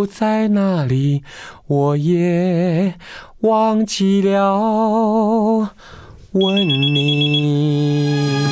不在哪里，我也忘记了问你。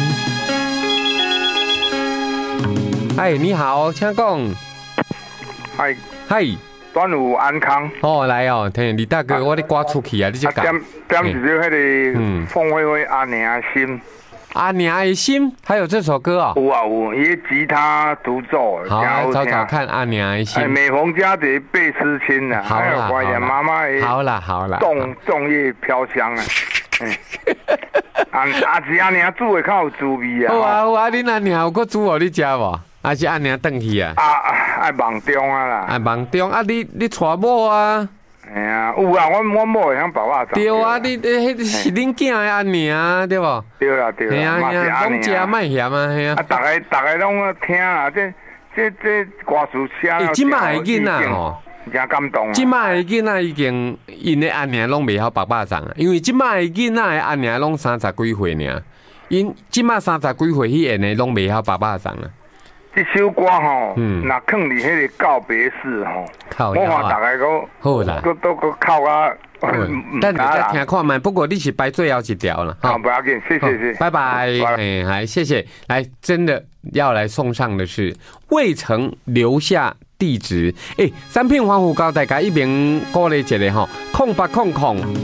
嗨，你好，请讲。 嗨， 嗨， 端午安康。 哦，来哦，听李大哥，我咧挂出去啊，你就讲。 点一首迄个凤飞飞阿娘的心。 阿娘的心，还有这首歌哦。 有啊有，伊吉他独奏， 好，来找找看阿娘的心。 每逢佳节倍思亲啊， 好啦， 怀念妈妈的。 好啦， 粽叶飘香啊。阿姊阿娘煮的较有滋味啊。 好啊，恁阿娘有搁煮互你食无？还是阿娘转去啊？ 爱忙中啊啦。 忙中啊，你娶某啊？ 哎呀，有啊，我某会晓爸爸做。 对啊，你迄是恁囝的阿娘对无？ 对啦，嘿啊，讲食莫嫌啊，嘿啊。 大家拢听啊，这歌词写。 即摆的囡仔吼， 真感动啊！ 即摆的囡仔已经因的阿娘拢袂晓爸爸送啊，因为即摆的囡仔的阿娘拢30几岁尔，因即摆30几岁迄个呢拢袂晓爸爸送啊。 这首歌吼，若放伫迄个告别式吼，我看大家都好啦， 都靠啊。 但你再听看卖，不过你是排最后一条了。 好，不要紧，谢谢。 拜拜，来谢谢。来，真的要来送上的是未曾留下地址。产品防护交大家一边鼓励一下吼，0800。